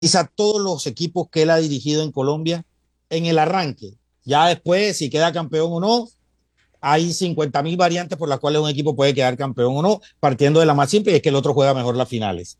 todos los equipos que él ha dirigido en Colombia en el arranque. Ya después, si queda campeón o no, hay 50.000 variantes por las cuales un equipo puede quedar campeón o no, partiendo de la más simple, y es que el otro juega mejor las finales.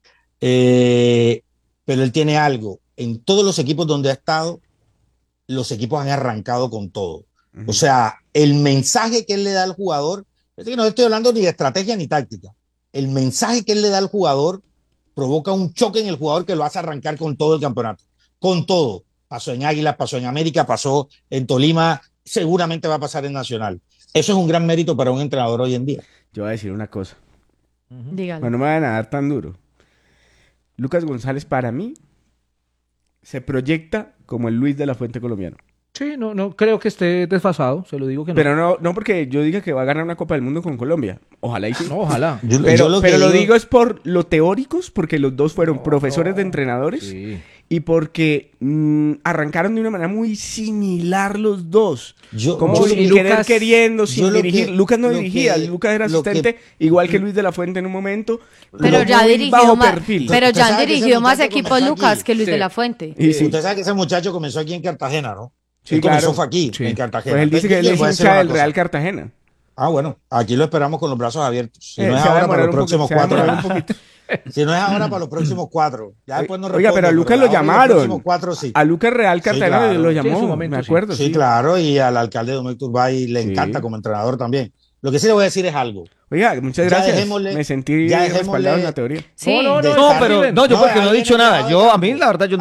Pero él tiene algo. En todos los equipos donde ha estado, los equipos han arrancado con todo. O sea, el mensaje que él le da al jugador, es que no estoy hablando ni de estrategia ni táctica, el mensaje que él le da al jugador provoca un choque en el jugador que lo hace arrancar con todo el campeonato, con todo. Pasó en Águilas, pasó en América, pasó en Tolima, seguramente va a pasar en Nacional. Eso es un gran mérito para un entrenador hoy en día. Yo voy a decir una cosa. Dígalo. Bueno, no me van a dar tan duro. Lucas González, para mí, se proyecta como el Luis de la Fuente colombiano. Sí, no creo que esté desfasado, se lo digo que no. Pero no porque yo diga que va a ganar una Copa del Mundo con Colombia. Ojalá y sí. No, ojalá. Pero lo digo es por lo teóricos, porque los dos fueron profesores de entrenadores. Sí. Y porque arrancaron de una manera muy similar los dos. Como sin querer queriendo, sin dirigir. Lucas no dirigía, Lucas era asistente, igual que Luis de la Fuente en un momento. Pero ya dirigió más, pero ya han dirigido más equipos Lucas que Luis de la Fuente. Y sí. Usted sabe que ese muchacho comenzó aquí en Cartagena, ¿no? Sí, él comenzó claro. fue aquí, Sí. en Cartagena. Pues él dice que él es hincha del Real Cartagena. Ah, bueno, aquí lo esperamos con los brazos abiertos. Si no es ahora, para los próximos 4 años. Si no es ahora, para los próximos 4. Ya después nos Oiga, pero a Lucas lo llamaron. 4, sí. A Lucas Real Cartagena sí, claro. lo llamó, Sí, en su momento, me acuerdo. Sí, claro, y al alcalde Domecq Turbay le encanta como entrenador también. Lo que sí le voy a decir es algo. Oiga, muchas gracias. Me sentí respaldado en la teoría. Sí. No, pero no, yo porque no he dicho nada. Yo, a mí, la verdad, yo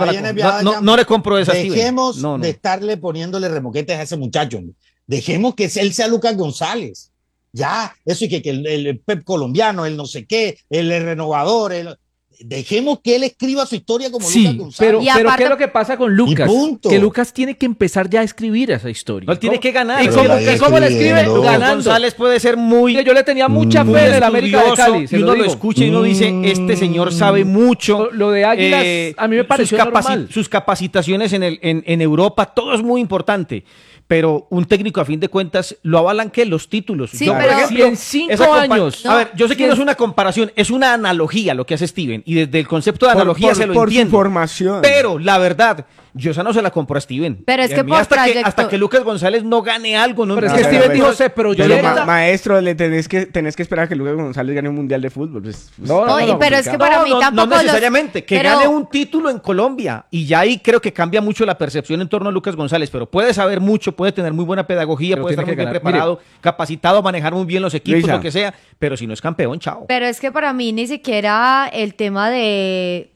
no le compro esa. Dejemos de estarle poniéndole remoquetes a ese muchacho. Dejemos que él sea Lucas González. Ya, eso y que el Pep colombiano, el no sé qué, el renovador, dejemos que él escriba su historia como Lucas González. Pero ¿qué es lo que pasa con Lucas? Punto. Que Lucas tiene que empezar ya a escribir esa historia. No, él tiene que ganar. ¿Y cómo le escribe? Ganando. González puede ser muy... Yo le tenía mucha fe en el América de Cali. Y uno lo escucha y uno dice, este señor sabe mucho. Lo de Águilas a mí me pareció normal. Sus capacitaciones en Europa, todo es muy importante. Pero un técnico, a fin de cuentas, lo avalan que los títulos. Sí, yo, pero por ejemplo, en 5 años. A ver, yo sé que no es una comparación, es una analogía lo que hace Steven. Y desde el concepto de analogía se lo entiendo. Por su formación. Pero la verdad, yo esa no se la compro a Steven. Pero es que hasta que Lucas González no gane algo, no. Pero es que Steven dijo, pero yo maestro, tenés que esperar a que Lucas González gane un mundial de fútbol. Pero es que para mí tampoco. No necesariamente, que gane un título en Colombia. Y ya ahí creo que cambia mucho la percepción en torno a Lucas González. Pero puede saber mucho, puede tener muy buena pedagogía, puede estar muy bien preparado, capacitado a manejar muy bien los equipos, lo que sea. Pero si no es campeón, chao. Pero es que para mí ni siquiera el tema de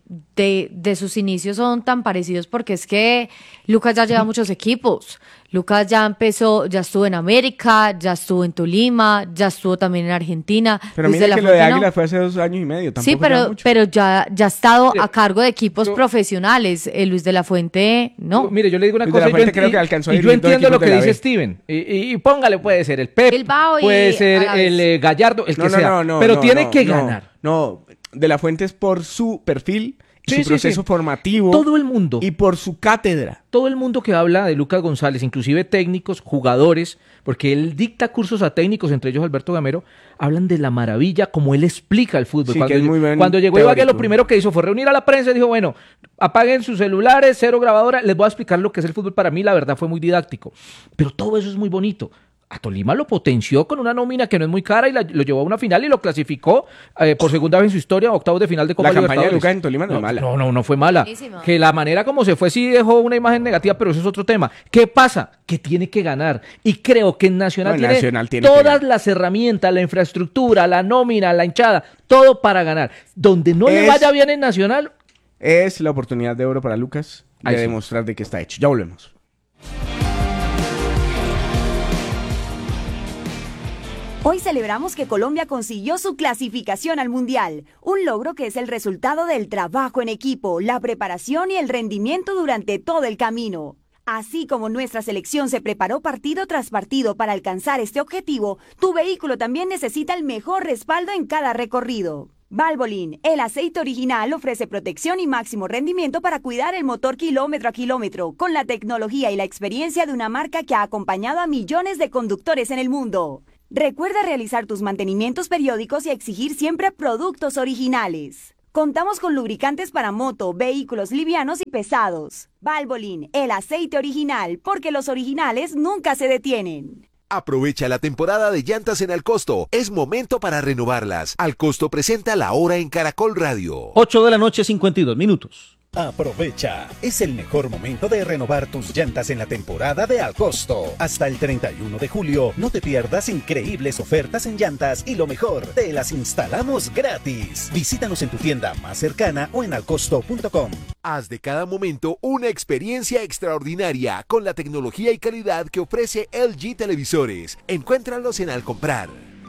sus inicios son tan parecidos, porque es que Lucas ya lleva muchos equipos. Lucas ya empezó, ya estuvo en América, ya estuvo en Tolima, ya estuvo también en Argentina. Pero mira que lo de Águila fue hace 2 años y medio. Sí, pero ya ha estado a cargo de equipos profesionales. Luis de la Fuente, no. Mire, yo le digo una cosa. Yo entiendo lo que dice Steven. Y póngale, puede ser el Pep, Bilbao puede ser el Gallardo, el que sea. Pero tiene que ganar. No, de la Fuente es por su perfil, su proceso formativo. Todo el mundo. Y por su cátedra. Todo el mundo que habla de Lucas González, inclusive técnicos, jugadores, porque él dicta cursos a técnicos, entre ellos Alberto Gamero, hablan de la maravilla como él explica el fútbol. Sí, cuando llegó Ibagué, lo primero que hizo fue reunir a la prensa y dijo, bueno, apaguen sus celulares, 0 grabadora, les voy a explicar lo que es el fútbol. Para mí, la verdad, fue muy didáctico. Pero todo eso es muy bonito. A Tolima lo potenció con una nómina que no es muy cara y lo llevó a una final y lo clasificó por segunda vez en su historia a octavos de final de Copa Libertadores. La campaña de Lucas en Tolima no es mala. No fue mala. Buenísima. Que la manera como se fue sí dejó una imagen negativa, pero eso es otro tema. ¿Qué pasa? Que tiene que ganar. Y creo que en Nacional tiene todas las herramientas, la infraestructura, la nómina, la hinchada, todo para ganar. Donde no le vaya bien en Nacional. Es la oportunidad de oro para Lucas de demostrar de qué está hecho. Ya volvemos. Hoy celebramos que Colombia consiguió su clasificación al Mundial, un logro que es el resultado del trabajo en equipo, la preparación y el rendimiento durante todo el camino. Así como nuestra selección se preparó partido tras partido para alcanzar este objetivo, tu vehículo también necesita el mejor respaldo en cada recorrido. Valvoline, el aceite original, ofrece protección y máximo rendimiento para cuidar el motor kilómetro a kilómetro, con la tecnología y la experiencia de una marca que ha acompañado a millones de conductores en el mundo. Recuerda realizar tus mantenimientos periódicos y exigir siempre productos originales. Contamos con lubricantes para moto, vehículos livianos y pesados. Valvoline, el aceite original, porque los originales nunca se detienen. Aprovecha la temporada de llantas en Alcosto. Es momento para renovarlas. Alcosto presenta La Hora en Caracol Radio. 8:52 p.m. Aprovecha, es el mejor momento de renovar tus llantas en la temporada de Alcosto. Hasta el 31 de julio, no te pierdas increíbles ofertas en llantas y lo mejor, te las instalamos gratis. Visítanos en tu tienda más cercana o en alcosto.com. Haz de cada momento una experiencia extraordinaria con la tecnología y calidad que ofrece LG Televisores. Encuéntralos en Al Comprar.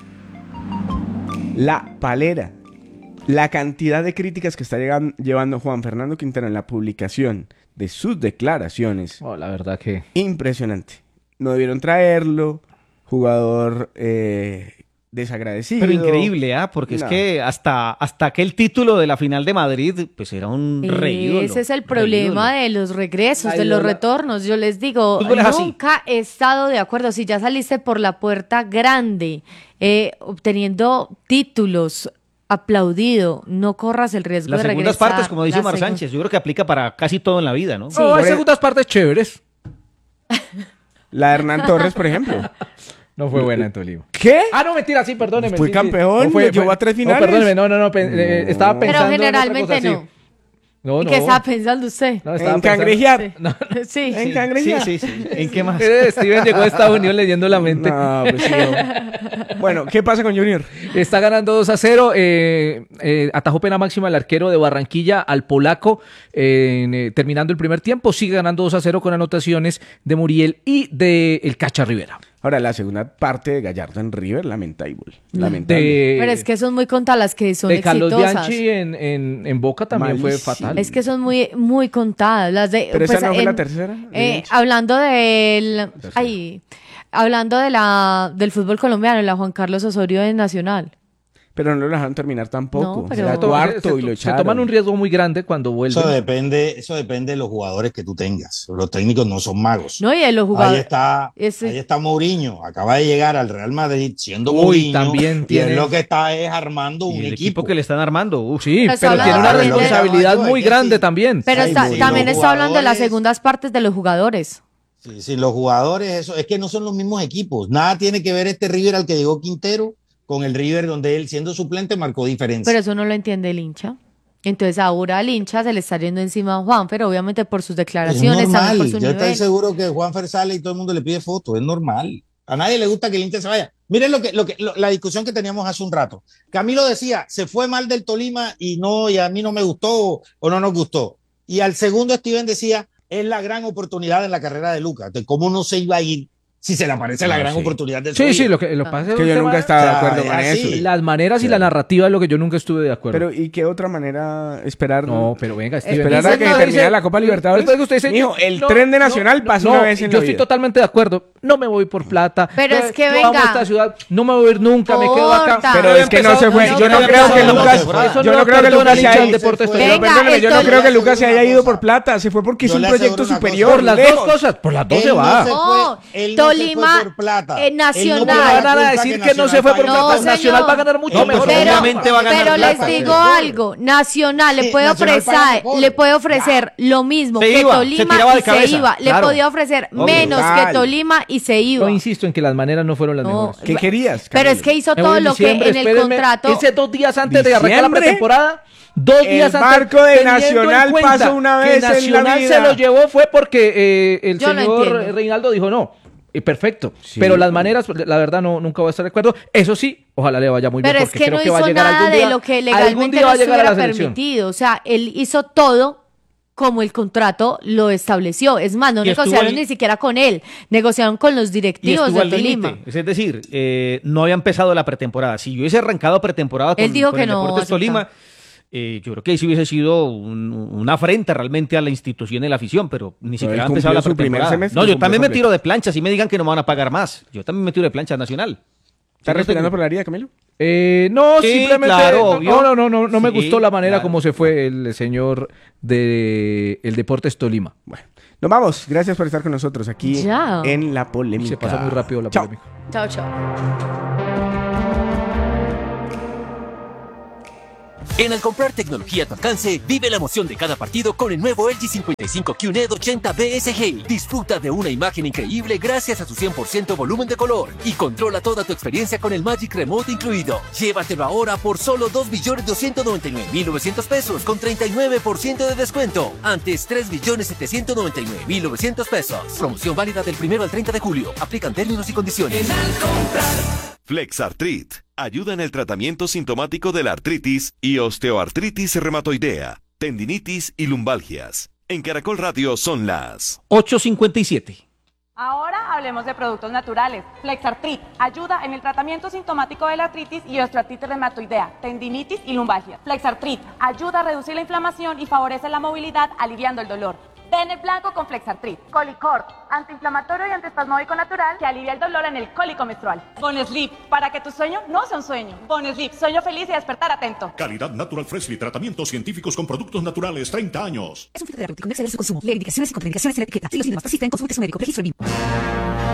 La Palera. La cantidad de críticas que está llevando Juan Fernando Quintero en la publicación de sus declaraciones. La verdad que... impresionante. No debieron traerlo. Jugador desagradecido. Pero increíble, porque es que hasta aquel título de la final de Madrid, pues era un reídolo. Ese es el problema de los regresos, de los retornos. Yo les digo, nunca he estado de acuerdo. Si ya saliste por la puerta grande, obteniendo títulos, aplaudido, no corras el riesgo de regresar. Las segundas partes, como dice Omar Sánchez, yo creo que aplica para casi todo en la vida, ¿no? Sí. Hay segundas partes chéveres. La de Hernán Torres, por ejemplo. No fue buena en Tolima. ¿Qué? No, mentira, sí, perdóneme. Fue campeón, llevó a 3 finales. No, perdóneme, estaba pensando. Pero generalmente en otra cosa, no. ¿Y qué estaba pensando usted? No, en cangrejear. Sí. En cangrejear. Sí. ¿En qué más? Steven llegó a Estados Unidos leyendo la mente. No, pues sí. Bueno, ¿qué pasa con Junior? Está ganando 2-0. Atajó pena máxima el arquero de Barranquilla al polaco terminando el primer tiempo. Sigue ganando 2-0 con anotaciones de Muriel y de el Cacha Rivera. Ahora, la segunda parte de Gallardo en River, lamentable. Pero es que son muy contadas las que son Carlos exitosas. Bianchi en Boca también fue fatal. Es que son muy, muy contadas. Las de, ¿Pero esa no fue la tercera? Hablando del fútbol colombiano, la Juan Carlos Osorio en Nacional. Pero no lo dejaron terminar tampoco. No, pero... Era cuarto y lo echaron. Se toman un riesgo muy grande cuando vuelven. Eso depende de los jugadores que tú tengas. Los técnicos no son magos. No, y de los jugadores. Ahí está Mourinho. Acaba de llegar al Real Madrid siendo Mourinho. También y es lo que está es armando un equipo que le están armando. Sí, pero tiene una responsabilidad muy grande también. Pero también está hablando de las segundas partes de los jugadores. Sí, los jugadores, eso es que no son los mismos equipos. Nada tiene que ver este River al que llegó Quintero con el River donde él, siendo suplente, marcó diferencia. Pero eso no lo entiende el hincha. Entonces ahora al hincha se le está yendo encima a Juanfer, obviamente por sus declaraciones. Es normal. Por su Yo nivel. estoy seguro que Juanfer sale y todo el mundo le pide fotos. Es normal. A nadie le gusta que el hincha se vaya. Miren la discusión que teníamos hace un rato. Camilo decía, se fue mal del Tolima y a mí no me gustó o no nos gustó. Y al segundo Steven decía, es la gran oportunidad en la carrera de Lucas. De cómo no se iba a ir si se le aparece la gran oportunidad de su vida. Sí, lo que pasa es que yo nunca estaba de acuerdo con eso. Las maneras y la narrativa es lo que yo nunca estuve de acuerdo. Pero, ¿y qué otra manera esperar? No, pero venga, Steven. Esperar a que termine la Copa Libertadores. Mijo, el tren de Nacional pasa una vez en la vida. Yo estoy totalmente de acuerdo. No me voy por plata. Pero es que yo venga. amo esta ciudad. No me voy a ir nunca, me quedo acá. Pero es que no se fue. Yo no creo que Lucas se haya ido por plata. Se fue porque hizo un proyecto superior. Por las dos cosas. Por las dos se va. Tolima, Nacional. Van a decir que no se fue por plata. Nacional va a ganar mucho mejor. Obviamente va a ganar Pero plata. les digo algo. Nacional le puede ofrecer lo mismo que Tolima y se iba. Le podía ofrecer menos que Tolima y se iba. Yo insisto en que las maneras no fueron las mejores. ¿Qué querías? Pero es que hizo todo lo que en el contrato. Ese 2 días antes de arrancar la pretemporada. 2 días el antes. barco de Nacional pasa una vez que en la Nacional vida. se lo llevó fue porque el Yo señor Reinaldo dijo no. Perfecto, sí. Pero las maneras, la verdad, nunca voy a estar de acuerdo. Eso sí, ojalá le vaya muy bien. Pero es que no hizo nada de lo que legalmente no estuviera permitido. O sea, él hizo todo como el contrato lo estableció. Es más, no negociaron ni siquiera con él, negociaron con los directivos de Tolima. Es decir, no había empezado la pretemporada. Si yo hubiese arrancado pretemporada con el Deportes Tolima, yo creo que ahí sí hubiese sido una afrenta realmente a la institución y la afición, pero ni siquiera ha empezado la pretemporada. No, yo también me tiro de plancha, si me digan que no me van a pagar más. Yo también me tiro de plancha Nacional. ¿Estás respirando por la herida, Camilo? No, sí, simplemente claro, no me gustó la manera como se fue el señor del Deportes Tolima. Bueno, nos vamos. Gracias por estar con nosotros aquí en La Polémica. Se pasa muy rápido la polémica. Chao, chao. Al comprar tecnología a tu alcance, vive la emoción de cada partido con el nuevo LG 55 QNED 80 BSG. Disfruta de una imagen increíble gracias a su 100% volumen de color y controla toda tu experiencia con el Magic Remote incluido. Llévatelo ahora por solo 2.299.900 pesos con 39% de descuento. Antes 3.799.900 pesos. Promoción válida del 1 al 30 de julio. Aplican términos y condiciones. Flexartrit ayuda en el tratamiento sintomático de la artritis y osteoartritis reumatoidea, tendinitis y lumbalgias. En Caracol Radio son las 8:57. Ahora hablemos de productos naturales. Flexartrit ayuda en el tratamiento sintomático de la artritis y osteoartritis reumatoidea, tendinitis y lumbalgia. Flexartrit ayuda a reducir la inflamación y favorece la movilidad, aliviando el dolor. Bene Blanco con Flexartrit. Colicort, antiinflamatorio y antiespasmódico natural que alivia el dolor en el cólico menstrual. Bonesleep, para que tu sueño no sea un sueño. Bonesleep, sueño feliz y despertar atento. Calidad Natural Freshly, tratamientos científicos con productos naturales, 30 años. Es un fitoterapéutico, no exceder su consumo. Leer indicaciones y contraindicaciones en la etiqueta. Si los síntomas persisten, consulte su médico. Registro BIM.